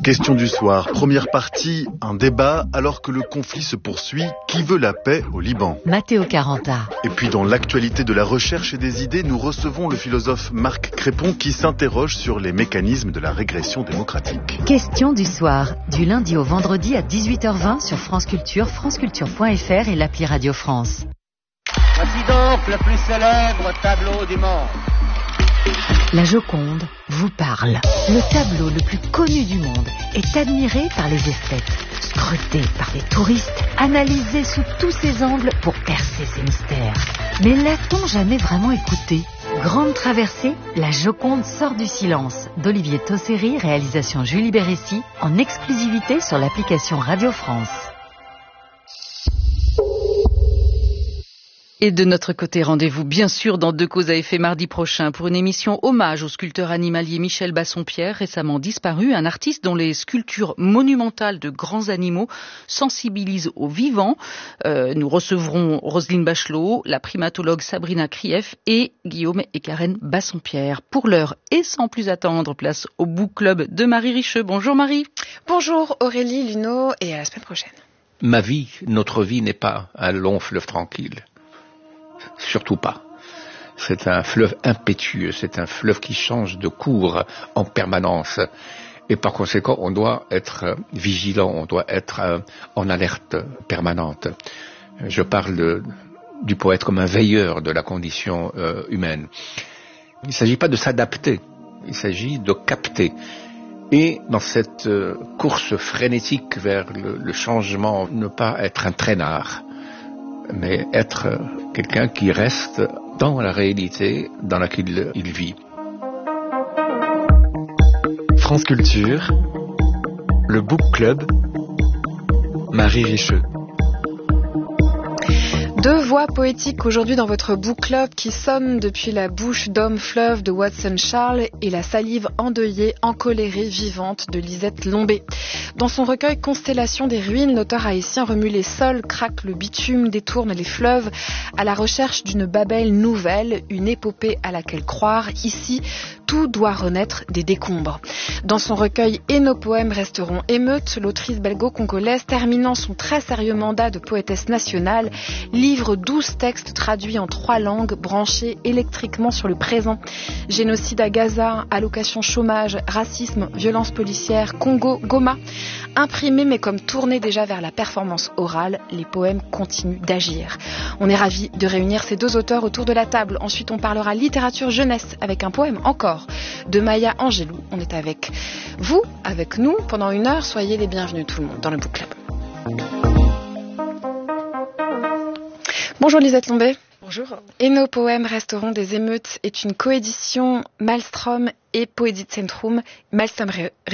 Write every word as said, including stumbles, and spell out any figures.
Question du soir, première partie, un débat alors que le conflit se poursuit. Qui veut la paix au Liban? Matteo Caranta. Et puis dans l'actualité de la recherche et des idées, nous recevons le philosophe Marc Crépon qui s'interroge sur les mécanismes de la régression démocratique. Question du soir, du lundi au vendredi à dix-huit heures vingt sur France Culture, franceculture point f r et l'appli Radio France. Voici donc le plus célèbre tableau du monde. La Joconde vous parle. Le tableau le plus connu du monde est admiré par les esthètes, scruté par les touristes, analysé sous tous ses angles pour percer ses mystères. Mais l'a-t-on jamais vraiment écouté? Grande traversée, La Joconde sort du silence d'Olivier Tosseri, réalisation Julie Bérécy, en exclusivité sur l'application Radio France. Et de notre côté, rendez-vous bien sûr dans Deux causes à effet mardi prochain pour une émission hommage au sculpteur animalier Michel Bassompierre, récemment disparu, un artiste dont les sculptures monumentales de grands animaux sensibilisent aux vivants. Euh, nous recevrons Roselyne Bachelot, la primatologue Sabrina Krief et Guillaume et Karen Bassompierre. Pour l'heure et sans plus attendre, place au Book Club de Marie Richeux. Bonjour Marie. Bonjour Aurélie, Luno et à la semaine prochaine. Ma vie, notre vie n'est pas un long fleuve tranquille. Surtout pas. C'est un fleuve impétueux, c'est un fleuve qui change de cours en permanence. Et par conséquent, on doit être vigilant, on doit être en alerte permanente. Je parle de, du poète comme un veilleur de la condition euh, humaine. Il ne s'agit pas de s'adapter, il s'agit de capter. Et dans cette euh, course frénétique vers le, le changement, ne pas être un traînard, mais être quelqu'un qui reste dans la réalité dans laquelle il vit. France Culture, le Book Club, Marie Richeux. Deux voix poétiques aujourd'hui dans votre book club qui sonnent depuis la bouche d'homme fleuve de Watson Charles et la salive endeuillée, encolérée, vivante de Lisette Lombé. Dans son recueil Constellation des ruines, l'auteur haïtien remue les sols, craque le bitume, détourne les fleuves à la recherche d'une Babel nouvelle, une épopée à laquelle croire. Ici, tout doit renaître des décombres. Dans son recueil Et nos poèmes resteront émeutes, l'autrice belgo-congolaise, terminant son très sérieux mandat de poétesse nationale, livre douze textes traduits en trois langues, branchés électriquement sur le présent. Génocide à Gaza, allocation chômage, racisme, violence policière, Congo, Goma. Imprimés mais comme tournés déjà vers la performance orale, les poèmes continuent d'agir. On est ravis de réunir ces deux auteurs autour de la table. Ensuite, on parlera littérature jeunesse avec un poème encore de Maya Angelou. On est avec vous, avec nous, pendant une heure. Soyez les bienvenus tout le monde dans le Book Club. Bonjour Lisette Lombé. Bonjour. Et nos poèmes resteront des émeutes est une coédition Malmström et Poetiscentrum. Malmström